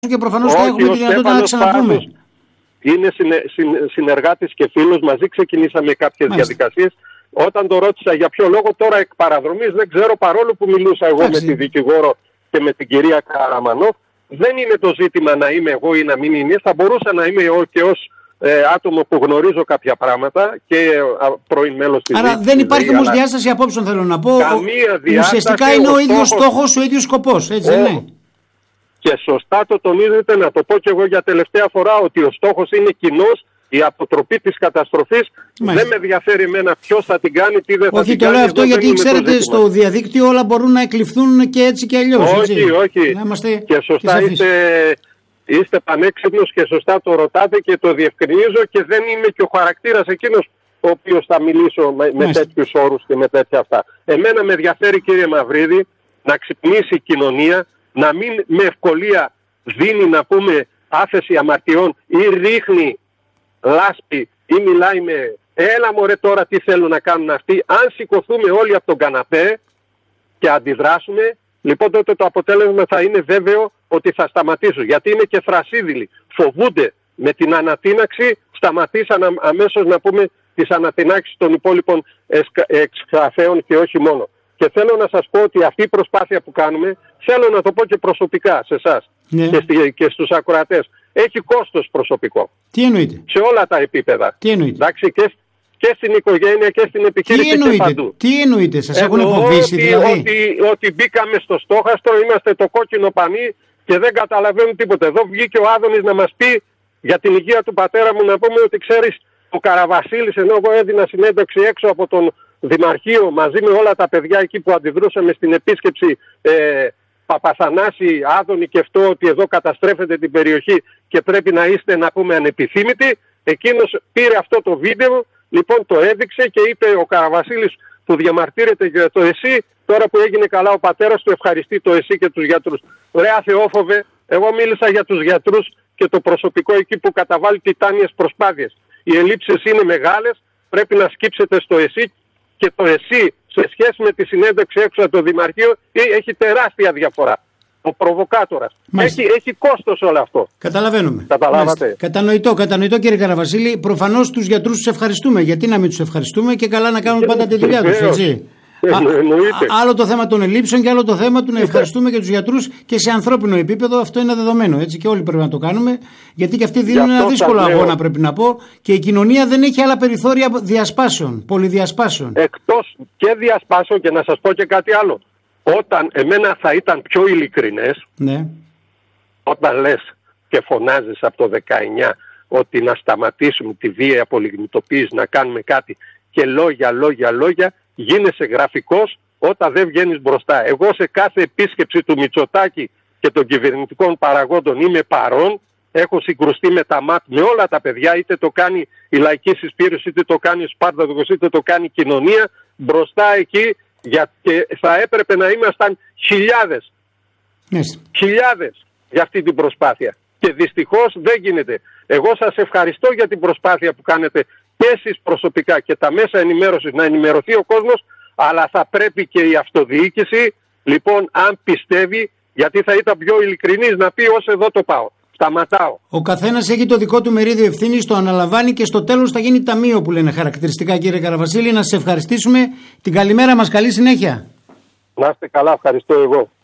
και προφανώς θα έχουμε τη δυνατότητα να ξαναπούμε. Είναι συνεργάτης και φίλος, μαζί ξεκινήσαμε κάποιες διαδικασίες. Όταν το ρώτησα για ποιο λόγο, τώρα εκ παραδρομής δεν ξέρω, παρόλο που μιλούσα εγώ με τη δικηγόρο και με την κυρία Καραμανόφ, δεν είναι το ζήτημα να είμαι εγώ ή να μην είναι. Θα μπορούσα να είμαι εγώ και ως άτομο που γνωρίζω κάποια πράγματα και πρώην μέλος της Άρα δεν υπάρχει όμως διάσταση απόψεων, θέλω να πω. Ουσιαστικά είναι ο ίδιος στόχος, ο ίδιος σκοπός, έτσι δεν είναι? Και σωστά το τονίζετε, να το πω και εγώ για τελευταία φορά, ότι ο στόχος είναι κοινός. Η αποτροπή της καταστροφής. Δεν με ενδιαφέρει εμένα ποιος θα την κάνει, τι δεν θα την κάνει. Όχι, το λέω αυτό γιατί ξέρετε στο διαδίκτυο όλα μπορούν να εκλειφθούν και έτσι και αλλιώς. Όχι. Και σωστά είστε πανέξυπνος και σωστά το ρωτάτε και το διευκρινίζω και δεν είμαι και ο χαρακτήρας εκείνος ο οποίος θα μιλήσω με τέτοιους όρους και με τέτοια αυτά. Εμένα με ενδιαφέρει, κύριε Μαυρίδη, να ξυπνήσει η κοινωνία, να μην με ευκολία δίνει, να πούμε, άφεση αμαρτιών ή ρίχνει λάσπη ή μιλάει με έλα μωρέ τώρα τι θέλουν να κάνουν αυτοί. Αν σηκωθούμε όλοι από τον καναπέ και αντιδράσουμε, λοιπόν τότε το αποτέλεσμα θα είναι βέβαιο ότι θα σταματήσουν. Γιατί είναι και θρασίδηλοι. Φοβούνται με την ανατείναξη, σταματήσαν αμέσως, να πούμε, τις ανατινάξεις των υπόλοιπων εξκαφέων και όχι μόνο. Και θέλω να σας πω ότι αυτή η προσπάθεια που κάνουμε, θέλω να το πω και προσωπικά σε εσάς και στους ακροατές, έχει κόστος προσωπικό. Τι εννοείται? Σε όλα τα επίπεδα. Τι εννοείται? Εντάξει, και στην οικογένεια και στην επιχείρηση και παντού. Τι εννοείται? Σας έχουν φοβήσει δηλαδή? Ότι μπήκαμε στο στόχαστρο, είμαστε το κόκκινο πανί και δεν καταλαβαίνουν τίποτα. Εδώ βγήκε ο Άδωνης να μας πει για την υγεία του πατέρα μου, να πούμε ότι ξέρεις, ο Καραβασίλης, ενώ εγώ έδινα συνέντευξη έξω από τον Δημαρχείο μαζί με όλα τα παιδιά εκεί που αντιδρούσαμε στην επίσκεψη Παπαθανάση, Άδωνη και αυτό, ότι εδώ καταστρέφεται την περιοχή και πρέπει να είστε, να πούμε, ανεπιθύμητοι. Εκείνος πήρε αυτό το βίντεο, λοιπόν το έδειξε και είπε ο Καραβασίλης που διαμαρτύρεται για το ΕΣΥ, τώρα που έγινε καλά ο πατέρας του, ευχαριστεί το ΕΣΥ και τους γιατρούς. Ωραία Θεόφοβε, εγώ μίλησα για τους γιατρούς και το προσωπικό εκεί που καταβάλει τιτάνιες προσπάθειες. Οι ελλείψεις είναι μεγάλες, πρέπει να σκύψετε στο ΕΣΥ και το ΕΣΥ σε σχέση με τη συνέντευξη έξω από το Δημαρχείο έχει τεράστια διαφορά. Ο προβοκάτορας. Έχει κόστος όλο αυτό. Καταλαβαίνουμε. Καταλάβατε. Κατανοητό κύριε Καραβασίλη. Προφανώς τους γιατρούς τους ευχαριστούμε. Γιατί να μην τους ευχαριστούμε και καλά να κάνουν πάντα τη δουλειά τους, έτσι. Άλλο το θέμα των ελλείψεων και άλλο το θέμα του να ευχαριστούμε και τους γιατρούς και σε ανθρώπινο επίπεδο. Αυτό είναι δεδομένο, έτσι, και όλοι πρέπει να το κάνουμε. Γιατί και αυτοί δίνουν ένα δύσκολο αγώνα, πρέπει να πω. Και η κοινωνία δεν έχει άλλα περιθώρια διασπάσεων, πολυδιασπάσεων. Εκτός και διασπάσεων, και να σας πω και κάτι άλλο. Όταν εμένα θα ήταν πιο ειλικρινές, όταν λες και φωνάζεις από το 19 ότι να σταματήσουμε τη βία απολιγνητοποίηση, να κάνουμε κάτι και λόγια, γίνεσαι γραφικός όταν δεν βγαίνεις μπροστά. Εγώ σε κάθε επίσκεψη του Μητσοτάκη και των κυβερνητικών παραγόντων είμαι παρόν, έχω συγκρουστεί με τα ΜΑΤ, με όλα τα παιδιά, είτε το κάνει η λαϊκή συσπήρωση, είτε το κάνει ο Σπάρτακος, είτε το κάνει η κοινωνία, μπροστά εκεί. Και θα έπρεπε να ήμασταν χιλιάδες για αυτή την προσπάθεια. Και δυστυχώς δεν γίνεται. Εγώ σας ευχαριστώ για την προσπάθεια που κάνετε και εσείς προσωπικά και τα μέσα ενημέρωσης, να ενημερωθεί ο κόσμος, αλλά θα πρέπει και η αυτοδιοίκηση, λοιπόν, αν πιστεύει, γιατί θα ήταν πιο ειλικρινής να πει ως εδώ το πάω. Σταματάω. Ο καθένας έχει το δικό του μερίδιο ευθύνης, το αναλαμβάνει και στο τέλος θα γίνει ταμείο που λένε χαρακτηριστικά, κύριε Καραβασίλη. Να σας ευχαριστήσουμε. Την καλημέρα μας, καλή συνέχεια. Να είστε καλά, ευχαριστώ εγώ.